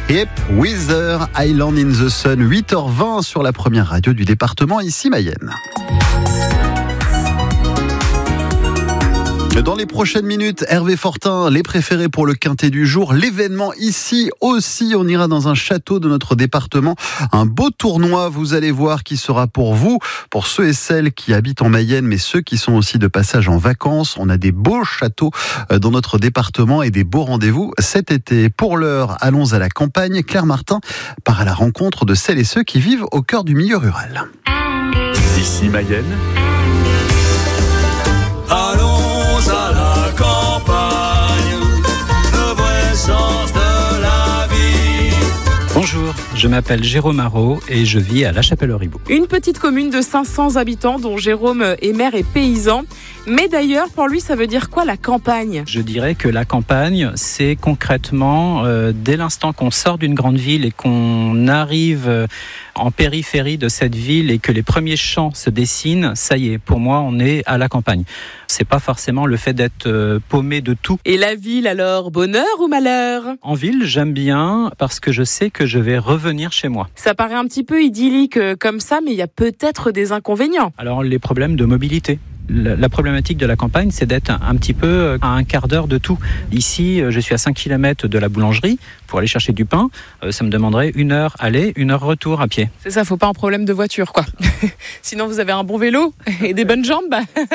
Hip Weather, Island in the Sun, 8h20 sur la première radio du département, ici Mayenne. Dans les prochaines minutes, Hervé Fortin, les préférés pour le quintet du jour. L'événement ici aussi, on ira dans un château de notre département. Un beau tournoi, vous allez voir, qui sera pour vous, pour ceux et celles qui habitent en Mayenne, mais ceux qui sont aussi de passage en vacances. On a des beaux châteaux dans notre département et des beaux rendez-vous cet été. Pour l'heure, allons à la campagne. Claire Martin part à la rencontre de celles et ceux qui vivent au cœur du milieu rural. Ici Mayenne. À la campagne, le vrai sens de la vie. Bonjour, je m'appelle Jérôme Haro et je vis à La Chapelle-Riboud. Une petite commune de 500 habitants dont Jérôme est maire et paysan. Mais d'ailleurs, pour lui, ça veut dire quoi la campagne ? Je dirais que la campagne, c'est concrètement, dès l'instant qu'on sort d'une grande ville et qu'on arrive en périphérie de cette ville et que les premiers champs se dessinent, ça y est, pour moi, on est à la campagne. C'est pas forcément le fait d'être paumé de tout. Et la ville alors, bonheur ou malheur ? En ville, j'aime bien parce que je sais que je vais revenir chez moi. Ça paraît un petit peu idyllique comme ça, mais il y a peut-être des inconvénients. Alors, les problèmes de mobilité. La problématique de la campagne, c'est d'être un petit peu à un quart d'heure de tout. Ici, je suis à 5 km de la boulangerie pour aller chercher du pain. Ça me demanderait 1 heure aller, 1 heure retour à pied. C'est ça, faut pas un problème de voiture, quoi. Sinon, vous avez un bon vélo et des bonnes jambes.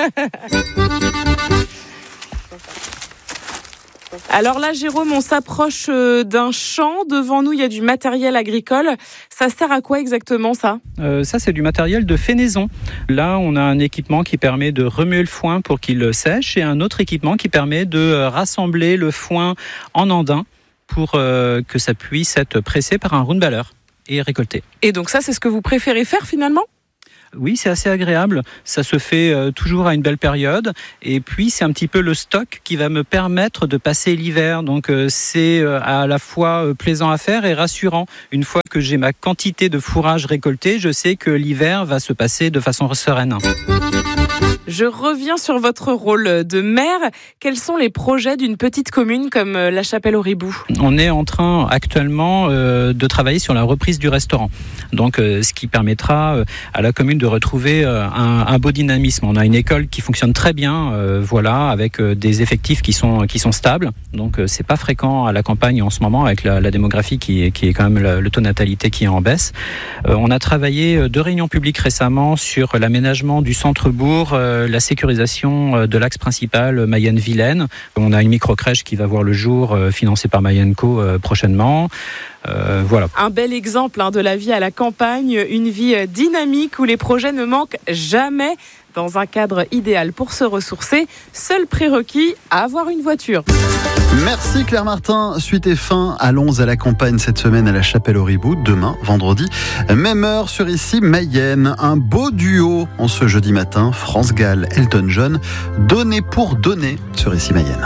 Alors là, Jérôme, on s'approche d'un champ. Devant nous, il y a du matériel agricole. Ça sert à quoi exactement, ça ? Ça, c'est du matériel de fenaison. Là, on a un équipement qui permet de remuer le foin pour qu'il sèche et un autre équipement qui permet de rassembler le foin en andin pour que ça puisse être pressé par un roundballer et récolté. Et donc ça, c'est ce que vous préférez faire finalement ? Oui, c'est assez agréable. Ça se fait toujours à une belle période. Et puis, c'est un petit peu le stock qui va me permettre de passer l'hiver. Donc, c'est à la fois plaisant à faire et rassurant. Une fois que j'ai ma quantité de fourrage récoltée, je sais que l'hiver va se passer de façon sereine. Je reviens sur votre rôle de maire. Quels sont les projets d'une petite commune comme La Chapelle-Riboud ? On est en train actuellement de travailler sur la reprise du restaurant. Donc, ce qui permettra à la commune de retrouver un beau dynamisme. On a une école qui fonctionne très bien, avec des effectifs qui sont stables. Donc, c'est pas fréquent à la campagne en ce moment avec la démographie qui est quand même le taux de natalité qui est en baisse. On a travaillé 2 réunions publiques récemment sur l'aménagement du centre-bourg, la sécurisation de l'axe principal Mayenne-Vilaine. On a une micro-crèche qui va voir le jour, financée par Mayenne-Co prochainement. Voilà. Un bel exemple de la vie à la campagne, une vie dynamique où les projets ne manquent jamais. Dans un cadre idéal pour se ressourcer, seul prérequis, avoir une voiture. Merci Claire Martin. Suite et fin, allons à la campagne cette semaine à La Chapelle-Riboud. Demain, vendredi, même heure sur ici Mayenne. Un beau duo en ce jeudi matin. France Gall, Elton John. Donner pour donner sur ici Mayenne.